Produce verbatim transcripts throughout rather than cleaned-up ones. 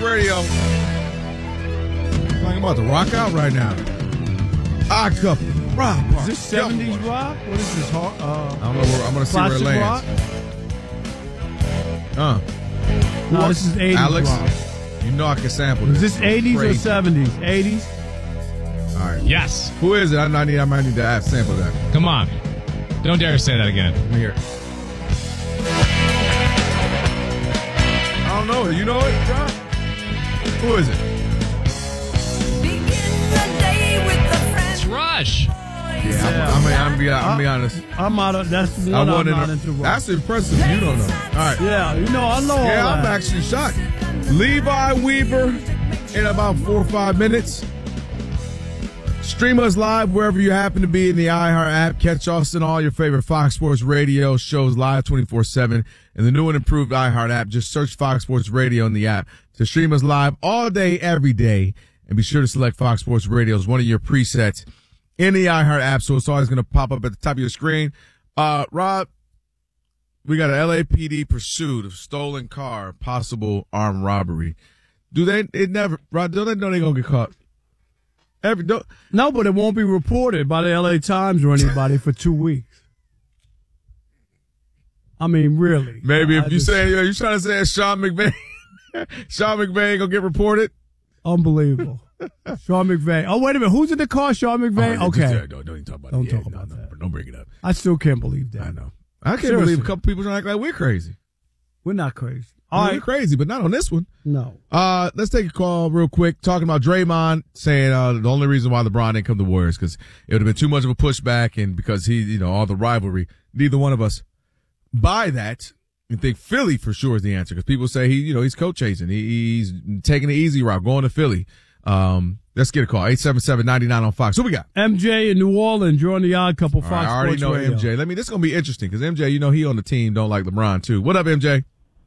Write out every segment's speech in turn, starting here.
Radio. I'm about to rock out right now. Odd Couple. Rock. Is this seventies rock? What is this? Uh, I don't know. Where, I'm going to see where it lands. Rock? Uh. No, this is eighties Alex, rock. you know I can sample this. Is this eighties Crazy. or seventies? eighties? All right. Yes. Who is it? I, I need. I might need to ask, sample that. Come on. Don't dare say that again. Let me hear it. I don't know it. You know it, John? Who is it? It's Rush. Yeah, I'm, I'm, I'm, I'm, be, I'm be honest. I'm out of, that's the I one I'm wasn't not in- into rock. That's impressive. You don't know. All right. Yeah, you know, I know all Yeah, I'm that. actually shocked. Levi Weaver in about four or five minutes. Stream us live wherever you happen to be in the iHeart app. Catch us in all your favorite Fox Sports Radio shows live twenty-four seven in the new and improved iHeart app. Just search Fox Sports Radio in the app to stream us live all day, every day. And be sure to select Fox Sports Radio as one of your presets in the iHeart app, so it's always going to pop up at the top of your screen. Uh, Rob, we got an L A P D pursuit of stolen car, possible armed robbery. Do they? It never. Rob, don't they know they're gonna get caught? Every don't, No, but it won't be reported by the L A Times or anybody for two weeks. I mean, really. maybe if I you just- say you trying to say it's Sean McVay, Sean McVay gonna get reported. Unbelievable. Sean McVay. Oh, wait a minute. Who's in the car? Sean McVay? Oh, okay. just, uh, don't, don't even talk about Don't it. talk Yeah, about no, that. No, don't bring it up. I still can't believe that. I know. I can't Seriously. believe a couple people trying to act like we're crazy. We're not crazy. All All right, right. we're crazy, but not on this one. No. Uh, let's take a call real quick. Talking about Draymond saying uh, the only reason why LeBron didn't come to Warriors because it would have been too much of a pushback, and because he, you know, all the rivalry. Neither one of us buy that and think Philly for sure is the answer because people say he, you know, he's coach chasing. He, he's taking the easy route, going to Philly. Um, let's get a call eight seven seven, nine nine on Fox. Who we got? M J in New Orleans. You're on the Odd Couple All Fox right, I already Sports know Radio. M J. Let me. This is gonna be interesting because M J, you know, he on the team don't like LeBron too. What up, M J?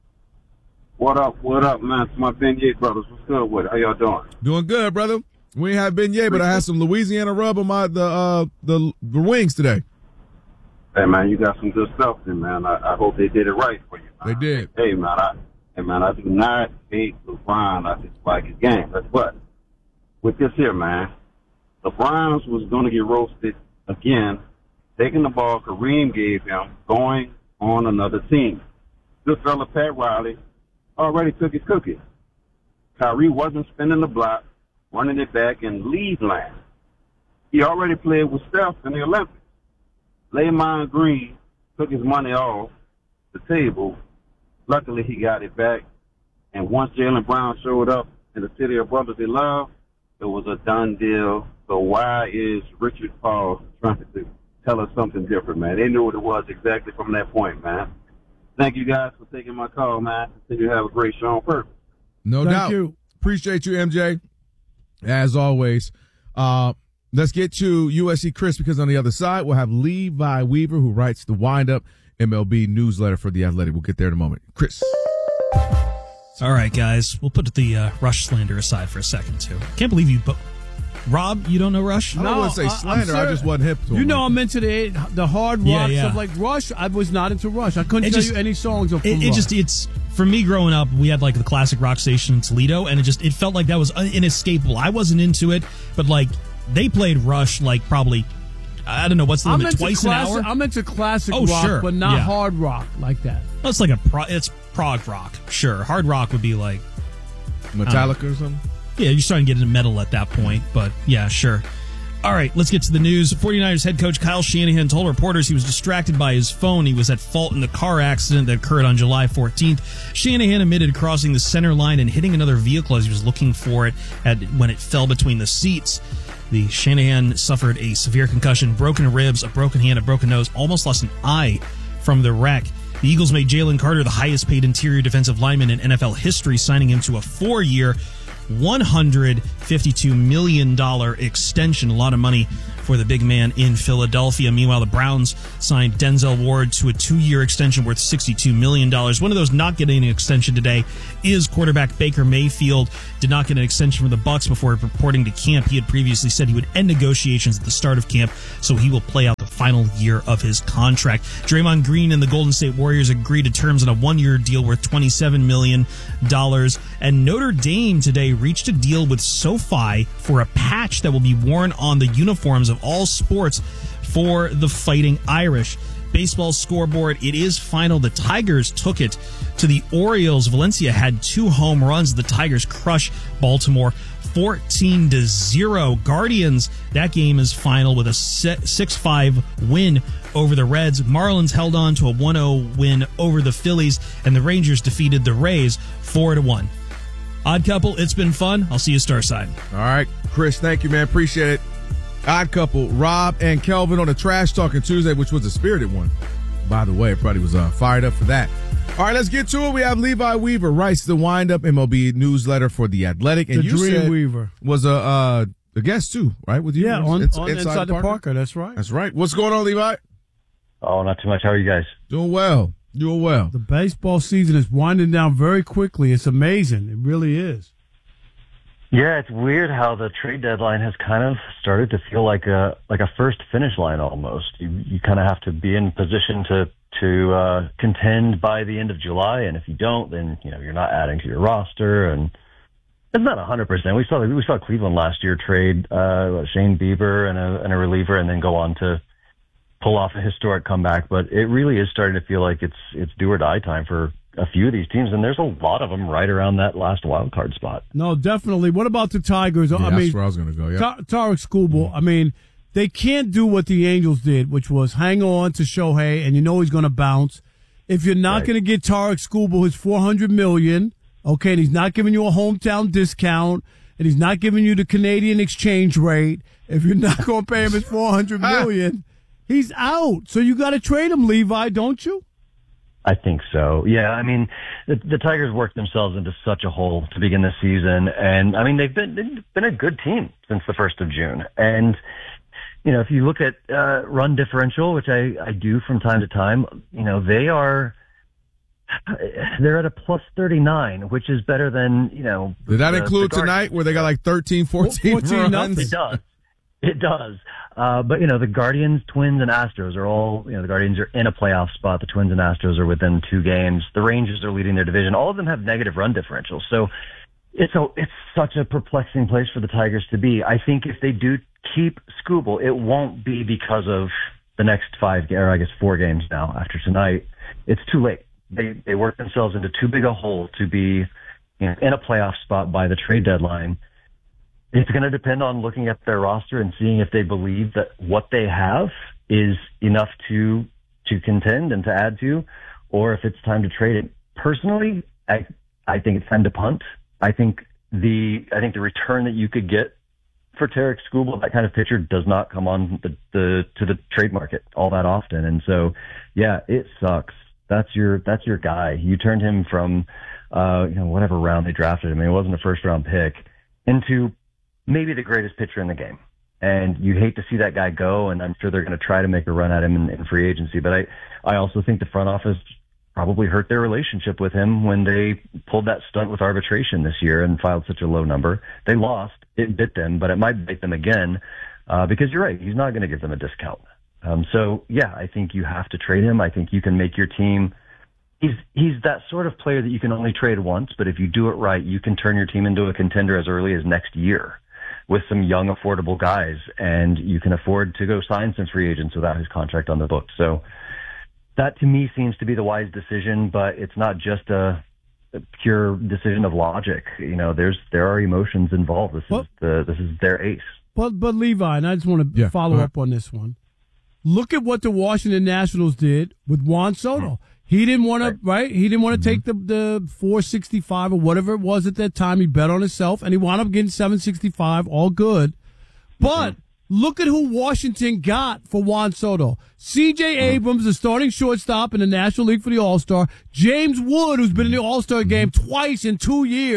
What up, what up, man? It's my Beignet brothers. What's good with it? How y'all doing? Doing good, brother. We ain't have Beignet, but I had some Louisiana rub on my the uh the, the wings today. Hey, man, you got some good stuff there, man. I, I hope they did it right for you, man. They did. Hey, man, I, hey, man, I do not hate LeBron. I just like his game. That's what. With this here, man, the Browns was going to get roasted again, taking the ball Kareem gave him, going on another team. This fella, Pat Riley, already took his cookie. Kyrie wasn't spinning the block, running it back in lead land. He already played with Steph in the Olympics. Draymond Green took his money off the table. Luckily, he got it back. And once Jaylen Brown showed up in the city of brotherly love, it was a done deal. So why is Richard Paul trying to tell us something different, man? They knew what it was exactly from that point, man. Thank you guys for taking my call, man. Continue to have a great show on purpose. No Thank doubt. you. Appreciate you, M J. As always. Uh, let's get to U S C Chris because on the other side, we'll have Levi Weaver, who writes the Wind-Up M L B newsletter for The Athletic. We'll get there in a moment. Chris. All right, guys. We'll put the uh, Rush slander aside for a second, too. Can't believe you, but Rob, you don't know Rush? I don't No, want to say I- I'm slander. I serious. just wasn't hip to him. You know I'm into the the hard rock Yeah, yeah. stuff like Rush. I was not into Rush. I couldn't It tell just- you any songs of It, it Rush. just, it's, for me growing up, we had like the classic rock station in Toledo, and it just, it felt like that was inescapable. I wasn't into it, but like, they played Rush like probably, I don't know, what's the I'm limit, into twice classic, an hour? I'm into classic Oh, rock, sure. but not Yeah. hard rock like that. Well, it's like a, pro, it's prog rock, sure. Hard rock would be like, Metallica or something? yeah, you're starting to get into metal at that point, but yeah, sure. All right, let's get to the news. 49ers head coach Kyle Shanahan told reporters he was distracted by his phone. He was at fault in the car accident that occurred on July fourteenth. Shanahan admitted crossing the center line and hitting another vehicle as he was looking for it at, when it fell between the seats. The Shanahan suffered a severe concussion, broken ribs, a broken hand, a broken nose, almost lost an eye from the wreck. The Eagles made Jalen Carter the highest paid interior defensive lineman in N F L history, signing him to a four-year, one hundred fifty-two million dollars extension. A lot of money for the big man in Philadelphia. Meanwhile, the Browns signed Denzel Ward to a two-year extension worth sixty-two million dollars. One of those not getting an extension today is quarterback Baker Mayfield. Did not get an extension from the Bucs before reporting to camp. He had previously said he would end negotiations at the start of camp, so he will play out the final year of his contract. Draymond Green and the Golden State Warriors agreed to terms on a one-year deal worth twenty-seven million dollars. And Notre Dame today reached a deal with SoFi for a patch that will be worn on the uniforms of all sports for the Fighting Irish. Baseball scoreboard, it is final. The Tigers took it to the Orioles. Valencia had two home runs. The Tigers crush Baltimore fourteen to zero. Guardians, that game is final with a six five win over the Reds. Marlins held on to a one oh win over the Phillies, and the Rangers defeated the Rays four to one. Odd Couple, it's been fun. I'll see you Starside. All right, Chris, thank you, man. Appreciate it. Odd Couple, Rob and Kelvin on a Trash Talking Tuesday, which was a spirited one. By the way, everybody was uh, fired up for that. All right, let's get to it. We have Levi Weaver, writes the Wind-Up M L B newsletter for The Athletic. And the you Dream said Weaver was a, uh, a guest, too, right? With you? Yeah, on, it's, on inside, inside the Parker? Parker. That's right. That's right. What's going on, Levi? Oh, not too much. How are you guys? Doing well. Doing well. The baseball season is winding down very quickly. It's amazing. It really is. Yeah, it's weird how the trade deadline has kind of started to feel like a like a first finish line almost. You you kind of have to be in position to to uh, contend by the end of July, and if you don't, then you know you're not adding to your roster, and it's not one hundred percent. We saw we saw Cleveland last year trade uh, Shane Bieber and a and a reliever, and then go on to pull off a historic comeback. But it really is starting to feel like it's it's do or die time for a few of these teams, and there's a lot of them right around that last wild card spot. No, definitely. What about the Tigers? Yeah, I that's mean, where I was going to go. Yeah, Ta- Tarek Skubal. I mean, they can't do what the Angels did, which was hang on to Shohei, and you know he's going to bounce. If you're not Right. going to get Tarek Skubal his four hundred million dollars, okay, and he's not giving you a hometown discount, and he's not giving you the Canadian exchange rate, if you're not going to pay him his four hundred million dollars, he's out. So you got to trade him, Levi, don't you? I think so. Yeah, I mean, the, the Tigers worked themselves into such a hole to begin the season, and I mean they've been they've been a good team since the first of June. And you know, if you look at uh, run differential, which I I do from time to time, you know, they are they're at a plus thirty-nine, which is better than you know. Did that the, include the tonight where they got like thirteen, fourteen, fourteen runs? It does. It does. Uh, but, you know, the Guardians, Twins, and Astros are all, you know, the Guardians are in a playoff spot. The Twins and Astros are within two games. The Rangers are leading their division. All of them have negative run differentials. So it's a, it's such a perplexing place for the Tigers to be. I think if they do keep Skubal, it won't be because of the next five, or I guess four games now after tonight. It's too late. They, they worked themselves into too big a hole to be, you know, in a playoff spot by the trade deadline. It's going to depend on looking at their roster and seeing if they believe that what they have is enough to to contend and to add to, or if it's time to trade it. Personally, I I think it's time to punt. I think the I think the return that you could get for Tarek Skubal, that kind of pitcher, does not come on the, the to the trade market all that often. And so, yeah, it sucks. That's your that's your guy. You turned him from uh, you know whatever round they drafted him. I mean, it wasn't a first round pick into maybe the greatest pitcher in the game. And you hate to see that guy go, and I'm sure they're going to try to make a run at him in, in free agency. But I, I also think the front office probably hurt their relationship with him when they pulled that stunt with arbitration this year and filed such a low number. They lost. It bit them, but it might bite them again uh, because you're right. He's not going to give them a discount. Um, so, yeah, I think you have to trade him. I think you can make your team – he's he's that sort of player that you can only trade once, but if you do it right, you can turn your team into a contender as early as next year with some young, affordable guys, and you can afford to go sign some free agents without his contract on the books. So that, to me, seems to be the wise decision, but it's not just a, a pure decision of logic. You know, there's there are emotions involved. This Well, is the this is their ace. But but Levi, and I just want to Yeah, follow go ahead. up on this one. Look at what the Washington Nationals did with Juan Soto. He didn't want to, right. right? He didn't want to take the the four sixty-five or whatever it was at that time. He bet on himself, and he wound up getting seven sixty-five. All good. But mm-hmm. look at who Washington got for Juan Soto. C J Abrams, the starting shortstop in the National League for the All-Star. James Wood, who's been in the All-Star game twice in two years.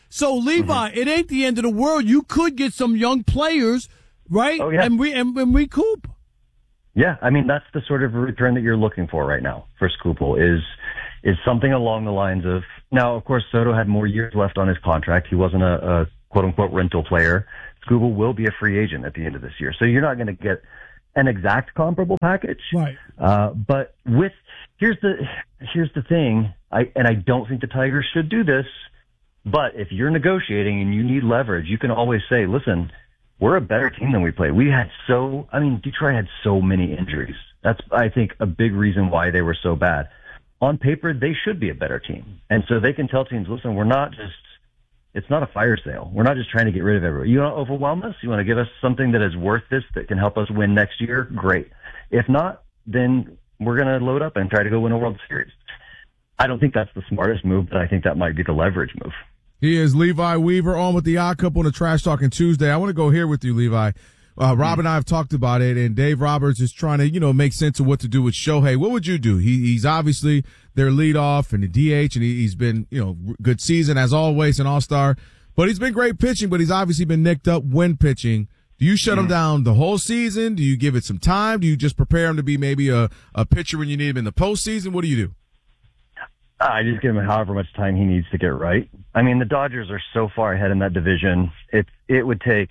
So, Levi, mm-hmm. it ain't the end of the world. You could get some young players, right? Oh, yeah. And we and, and recoup. Yeah, I mean, that's the sort of return that you're looking for right now for Skubal is is something along the lines of, now, of course, Soto had more years left on his contract. He wasn't a, a quote-unquote rental player. Skubal will be a free agent at the end of this year. So you're not going to get an exact comparable package. Right. Uh, but with, here's the, here's the thing, I, and I don't think the Tigers should do this, but if you're negotiating and you need leverage, you can always say, listen, we're a better team than we played. We had so, I mean, Detroit had so many injuries. That's, I think, a big reason why they were so bad. On paper, they should be a better team. And so they can tell teams, listen, we're not just, it's not a fire sale. We're not just trying to get rid of everyone. You want to overwhelm us? You want to give us something that is worth this, that can help us win next year? Great. If not, then we're going to load up and try to go win a World Series. I don't think that's the smartest move, but I think that might be the leverage move. He is Levi Weaver on with the Odd Couple on the Trash Talking Tuesday. I want to go here with you, Levi. Uh, Rob and I have talked about it, and Dave Roberts is trying to, you know, make sense of what to do with Shohei. What would you do? He, he's obviously their leadoff and the D H, and he, he's been, you know, good season as always, an all-star. But he's been great pitching, but he's obviously been nicked up when pitching. Do you shut mm. him down the whole season? Do you give it some time? Do you just prepare him to be maybe a, a pitcher when you need him in the postseason? What do you do? I just give him however much time he needs to get right. I mean, the Dodgers are so far ahead in that division. It it would take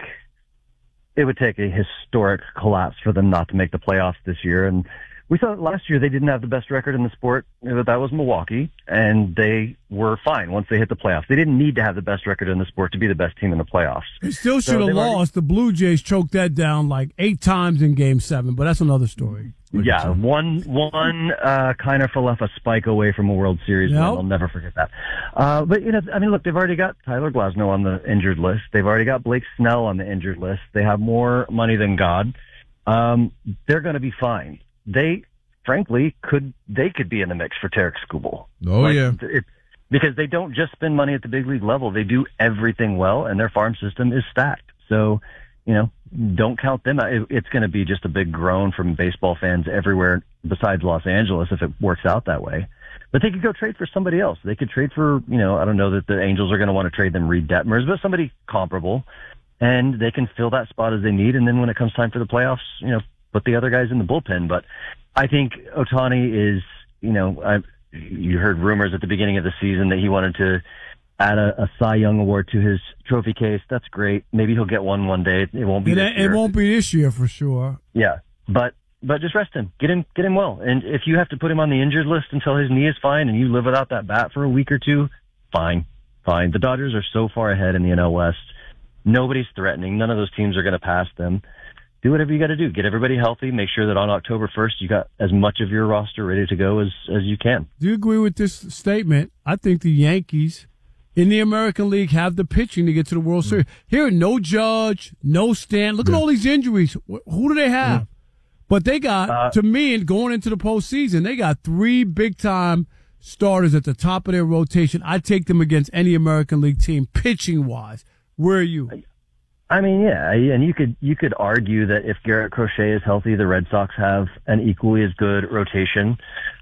it would take a historic collapse for them not to make the playoffs this year. And we saw last year they didn't have the best record in the sport. That was Milwaukee, and they were fine once they hit the playoffs. They didn't need to have the best record in the sport to be the best team in the playoffs. They still should so have lost. Already... The Blue Jays choked that down like eight times in Game Seven, but that's another story. Yeah, one one uh, kind of left a spike away from a World Series yep. win. I'll never forget that. Uh, but, you know, I mean, look, they've already got Tyler Glasnow on the injured list. They've already got Blake Snell on the injured list. They have more money than God. Um, they're going to be fine. They, frankly, could they could be in the mix for Tarik Skubal. Oh, like, yeah. It, because they don't just spend money at the big league level. They do everything well, and their farm system is stacked. So, you know, don't count them out. It, it's going to be just a big groan from baseball fans everywhere besides Los Angeles if it works out that way. But they could go trade for somebody else. They could trade for, you know, I don't know that the Angels are going to want to trade them Reed Detmers, but somebody comparable. And they can fill that spot as they need. And then when it comes time for the playoffs, you know, put the other guys in the bullpen. But I think Ohtani is, you know, I, you heard rumors at the beginning of the season that he wanted to add a, a Cy Young award to his trophy case. That's great. Maybe he'll get one one day. It won't be it, this year. It won't be this year for sure. Yeah, but but just rest him. Get him get him well. And if you have to put him on the injured list until his knee is fine and you live without that bat for a week or two, fine, fine. The Dodgers are so far ahead in the N L West. Nobody's threatening. None of those teams are going to pass them. Do whatever you got to do. Get everybody healthy. Make sure that on October first you got as much of your roster ready to go as, as you can. Do you agree with this statement? I think the Yankees in the American League have the pitching to get to the World Series. Here, no Judge, no Stan. Look yeah. at all these injuries. Who do they have? Yeah. But they got, uh, to me, and going into the postseason, they got three big-time starters at the top of their rotation. I'd take them against any American League team, pitching-wise. Where are you? I mean, yeah, and you could you could argue that if Garrett Crochet is healthy, the Red Sox have an equally as good rotation.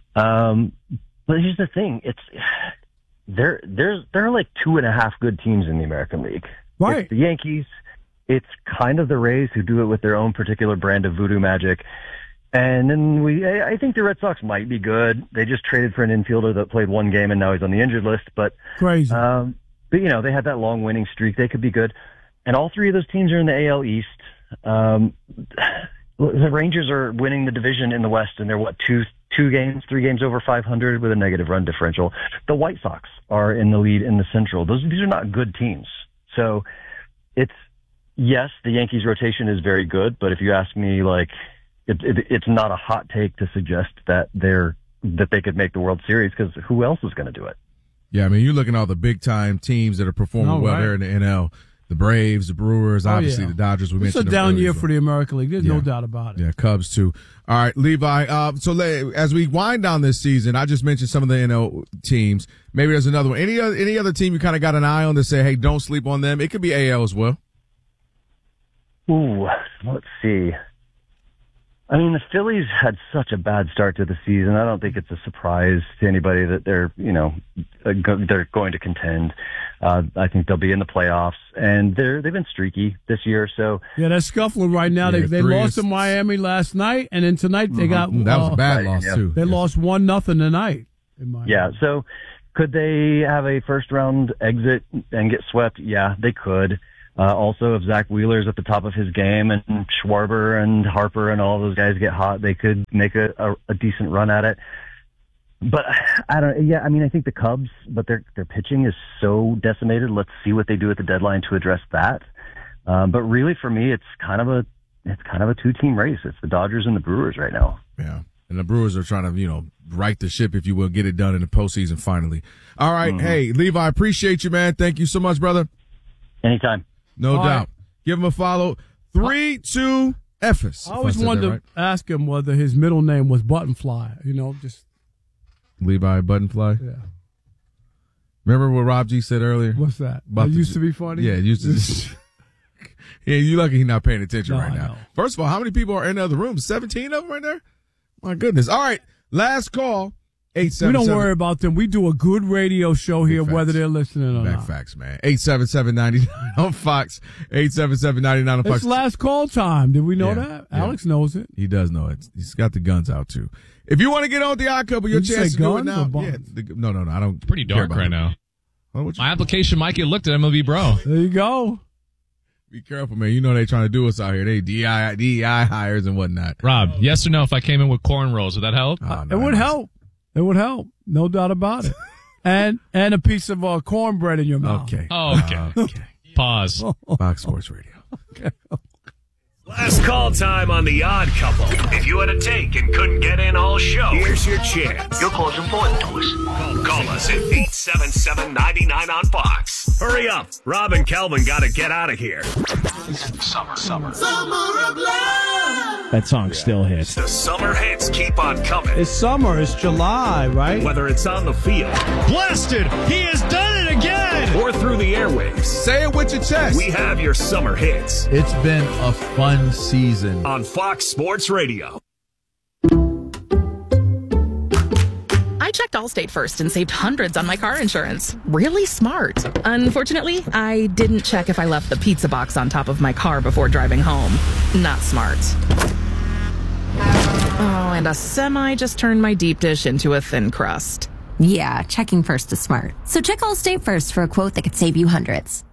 Um, but here's the thing: it's there. There's there are like two and a half good teams in the American League. Right. It's the Yankees. It's kind of the Rays, who do it with their own particular brand of voodoo magic. And then we, I think the Red Sox might be good. They just traded for an infielder that played one game and now he's on the injured list. But crazy. Um, but you know, they had that long winning streak. They could be good. And all three of those teams are in the A L East. Um, the Rangers are winning the division in the West, and they're what two two games, three games over five hundred with a negative run differential. The White Sox are in the lead in the Central. Those these are not good teams. So it's yes, the Yankees rotation is very good, but if you ask me, like it, it, it's not a hot take to suggest that they're that they could make the World Series, because who else is going to do it? Yeah, I mean, you're looking at all the big time teams that are performing oh, well right. there in the N L. The Braves, the Brewers, obviously oh, yeah. the Dodgers. We it's mentioned a down earlier, year so. for the American League. There's yeah. no doubt about it. Yeah, Cubs too. All right, Levi. Uh, so le- as we wind down this season, I just mentioned some of the N L teams. Maybe there's another one. Any other, any other team you kind of got an eye on to say, hey, don't sleep on them? It could be A L as well. Ooh, let's see. I mean, the Phillies had such a bad start to the season. I don't think it's a surprise to anybody that they're, you know, they're going to contend. Uh, I think they'll be in the playoffs, and they're they've been streaky this year. So yeah, they're scuffling right now. Yeah, they they lost to Miami last night, and then tonight they got mm-hmm. that was uh, a bad loss yeah. too. They yes. lost one nothing tonight. Yeah, so could they have a first round exit and get swept? Yeah, they could. Uh, also, if Zach Wheeler's at the top of his game and Schwarber and Harper and all those guys get hot, they could make a, a, a decent run at it. But I don't. Yeah, I mean, I think the Cubs, but their their pitching is so decimated. Let's see what they do at the deadline to address that. Um, but really, for me, it's kind of a it's kind of a two team race. It's the Dodgers and the Brewers right now. Yeah, and the Brewers are trying to you know right the ship, if you will, get it done in the postseason finally. All right, mm-hmm. Hey Levi, appreciate you, man. Thank you so much, brother. Anytime. No All doubt. right. Give him a follow. Three, two, Ephes. I always wanted right. to ask him whether his middle name was Buttonfly. You know, just Levi Buttonfly. Yeah. Remember what Rob G said earlier? What's that? About It the, used to be funny. Yeah, it used to. Yeah, you lucky he's not paying attention No, right I now. know. First of all, how many people are in the other room? Seventeen of them right there. My goodness. All right, last call. Eight seven. We don't worry about them. We do a good radio show here, Big whether facts. they're listening or Back not. facts, man. Eight seven seven ninety nine on Fox. Eight seven seven ninety nine on Fox. It's last call time. Did we know Yeah, that? yeah. Alex knows it. He does know it. He's got the guns out too. If you want to get on with the odd couple, your Did you chance say to do it guns now. or buns? Yeah, the, no, no, no. I don't. Pretty care dark about right it. now. Oh, what you- My application might get looked at M L B Bro. There you go. Be careful, man. You know they trying to do us out here. They D E I D E I hires and whatnot. Rob, yes or no, if I came in with cornrows, would that help? Oh, It no, would no. help. It would help. No doubt about it. and and a piece of uh, cornbread in your mouth. Okay. Oh, okay. Uh, okay. Pause. Fox Sports Radio. Last call time on The Odd Couple. If you had a take and couldn't get in all show, here's your chance. Your call's important to us. Call, call us at eight seven seven, nine nine on Fox. Hurry up. Rob and Kelvin got to get out of here. Summer, summer. Summer of love. That song still hits. The summer hits keep on coming. It's summer. It's July, right? Whether it's on the field. Blasted! He has done it again! Or through the airwaves. Say it with your chest. We have your summer hits. It's been a fun season. On Fox Sports Radio. I checked Allstate first and saved hundreds on my car insurance. Really smart. Unfortunately, I didn't check if I left the pizza box on top of my car before driving home. Not smart. Oh, and a semi just turned my deep dish into a thin crust. Yeah, checking first is smart. So check Allstate first for a quote that could save you hundreds.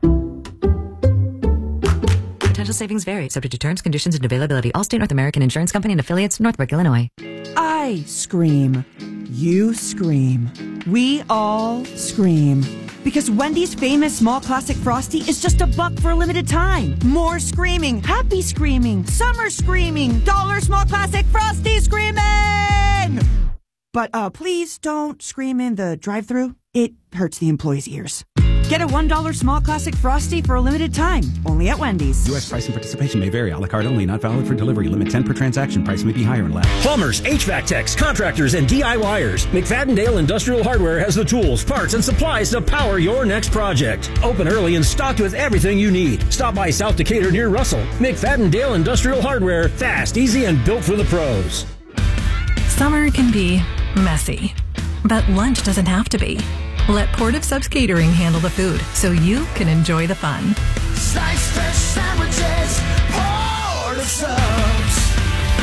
Potential savings vary, subject to terms, conditions, and availability. Allstate North American Insurance Company and affiliates, Northbrook, Illinois. I scream. You scream. We all scream. Because Wendy's famous small classic Frosty is just a buck for a limited time. More screaming, happy screaming, summer screaming, dollar small classic Frosty screaming! But uh, please don't scream in the drive-thru. It hurts the employees' ears. Get a one dollar small classic Frosty for a limited time, only at Wendy's. U S price and participation may vary. A la carte only, not valid for delivery. Limit ten per transaction. Price may be higher in lab. Plumbers, H V A C techs, contractors, and DIYers. McFadden-Dale Industrial Hardware has the tools, parts, and supplies to power your next project. Open early and stocked with everything you need. Stop by South Decatur near Russell. McFadden-Dale Industrial Hardware. Fast, easy, and built for the pros. Summer can be messy, but lunch doesn't have to be. Let Port of Subs Catering handle the food so you can enjoy the fun. Slice fresh sandwiches, Port of Subs.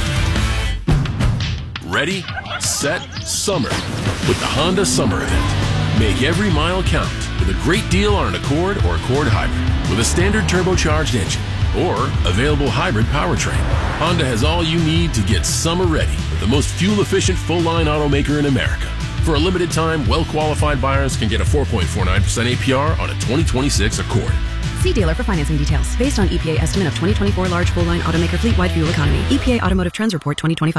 Ready, set, summer with the Honda Summer Event. Make every mile count with a great deal on an Accord or Accord Hybrid with a standard turbocharged engine or available hybrid powertrain. Honda has all you need to get summer ready with the most fuel-efficient full-line automaker in America. For a limited time, well-qualified buyers can get a four point four nine percent A P R on a twenty twenty-six Accord. See dealer for financing details. Based on E P A estimate of twenty twenty-four large full-line automaker fleet-wide fuel economy. E P A Automotive Trends Report twenty twenty-five.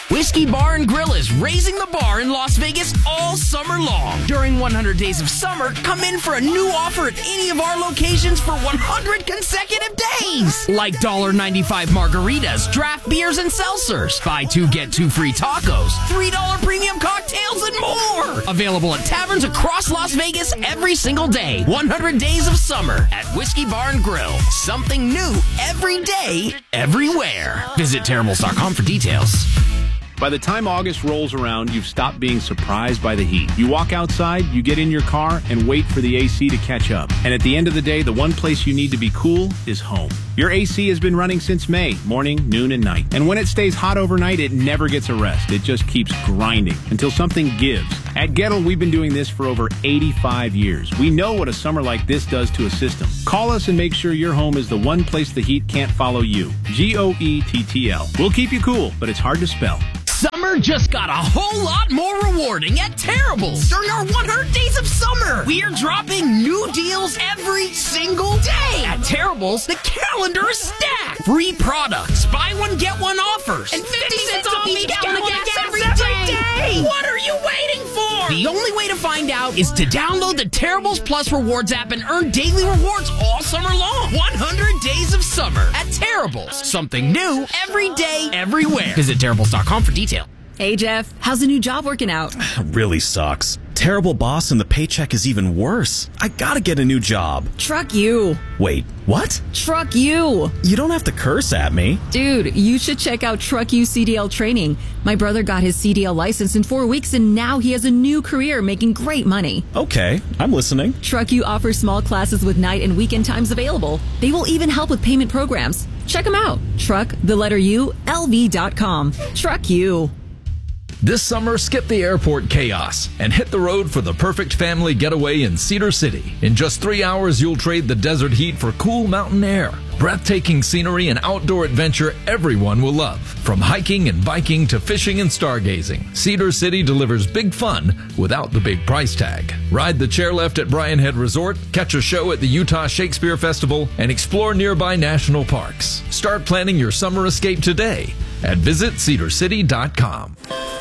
Whiskey Bar and Grill is raising the bar in Las Vegas all summer long. During one hundred Days of Summer, come in for a new offer at any of our locations for one hundred consecutive days. Like one dollar ninety-five margaritas, draft beers, and seltzers. Buy two, get two free tacos. three dollars premium cocktails and more. Available at taverns across Las Vegas every single day. one hundred Days of Summer at Whiskey Bar and Grill. Something new every day, everywhere. Visit terribles dot com for details. By the time August rolls around, you've stopped being surprised by the heat. You walk outside, you get in your car, and wait for the A C to catch up. And at the end of the day, the one place you need to be cool is home. Your A C has been running since May, morning, noon, and night. And when it stays hot overnight, it never gets a rest. It just keeps grinding until something gives. At Gettle, we've been doing this for over eighty-five years. We know what a summer like this does to a system. Call us and make sure your home is the one place the heat can't follow you. G O E T T L. We'll keep you cool, but it's hard to spell. Summer just got a whole lot more rewarding at Terribles during our one hundred Days of Summer. We're dropping new deals every single day. At Terribles, the calendar is stacked. Free products, buy one, get one offers, and fifty cents off each gallon of gas every day. What are you waiting for? The only way to find out is to download the Terribles Plus Rewards app and earn daily rewards all summer long. one hundred Days of Summer at Terribles. Something new every day, everywhere. Visit terribles dot com for details. Hey, Jeff, how's the new job working out? Really sucks. Terrible boss and the paycheck is even worse. I gotta get a new job. Truck you. Wait, what? Truck you. You don't have to curse at me. Dude, you should check out Truck You C D L training. My brother got his C D L license in four weeks and now he has a new career making great money. Okay, I'm listening. Truck You offers small classes with night and weekend times available. They will even help with payment programs. Check them out. Truck, the letter U, L V dot com. Truck You. This summer, skip the airport chaos and hit the road for the perfect family getaway in Cedar City. In just three hours, you'll trade the desert heat for cool mountain air. Breathtaking scenery and outdoor adventure everyone will love. From hiking and biking to fishing and stargazing, Cedar City delivers big fun without the big price tag. Ride the chairlift at Bryan Head Resort, catch a show at the Utah Shakespeare Festival, and explore nearby national parks. Start planning your summer escape today at visit cedar city dot com.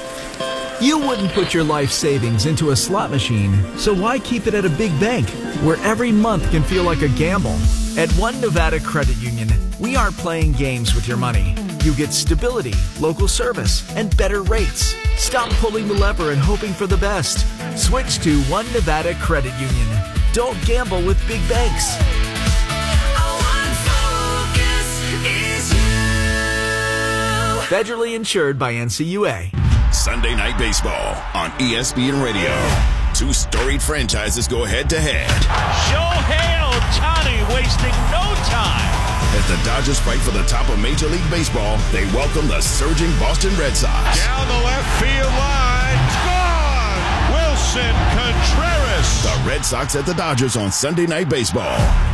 You wouldn't put your life savings into a slot machine, so why keep it at a big bank where every month can feel like a gamble? At One Nevada Credit Union, we aren't playing games with your money. You get stability, local service, and better rates. Stop pulling the lever and hoping for the best. Switch to One Nevada Credit Union. Don't gamble with big banks. Federally insured by N C U A. Sunday Night Baseball on E S P N Radio. Two storied franchises go head-to-head. Shohei Ohtani wasting no time. As the Dodgers fight for the top of Major League Baseball, they welcome the surging Boston Red Sox. Down the left field line. Gone! Wilson Contreras. The Red Sox at the Dodgers on Sunday Night Baseball.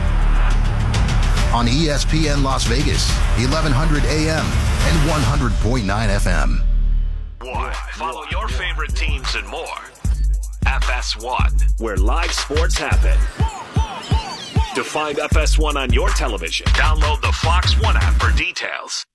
On E S P N Las Vegas, eleven hundred A M and one hundred point nine F M. One. Follow your favorite teams and more. F S one, where live sports happen. To find F S one on your television, download the Fox One app for details.